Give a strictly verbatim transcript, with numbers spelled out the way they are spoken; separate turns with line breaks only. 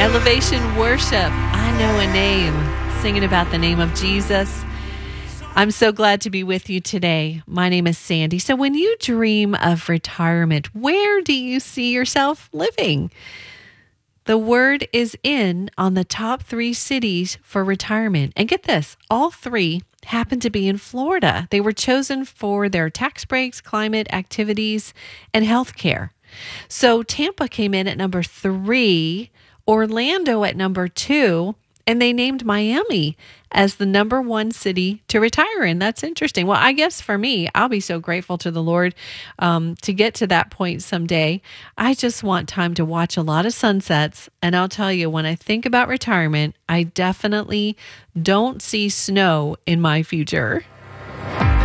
Elevation Worship. I know a name. Singing about the name of Jesus. I'm so glad to be with you today. My name is Sandy. So when you dream of retirement, where do you see yourself living? The word is in on the top three cities for retirement. And get this, all three happen to be in Florida. They were chosen for their tax breaks, climate activities, and healthcare. So Tampa came in at number three, Orlando at number two, and they named Miami as the number one city to retire in. That's interesting. Well, I guess for me, I'll be so grateful to the Lord um, to get to that point someday. I just want time to watch a lot of sunsets. And I'll tell you, when I think about retirement, I definitely don't see snow in my future.